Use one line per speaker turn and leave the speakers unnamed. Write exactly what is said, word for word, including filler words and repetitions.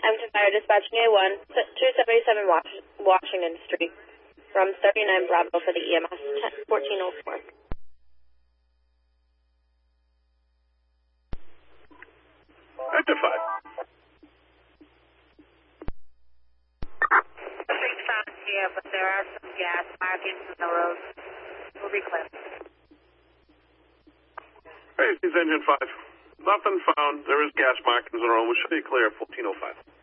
Edmonton Fire dispatching A one, two seventy-seven Wash Washington Street, from thirty-nine Bravo for the E M S, fourteen oh four.
Edmonton five.
Nothing found here, but there are some gas markings in the road. We'll be clear.
Hey, it's Engine five. Nothing found. There is gas markings in the road. We should be clear, fourteen oh five.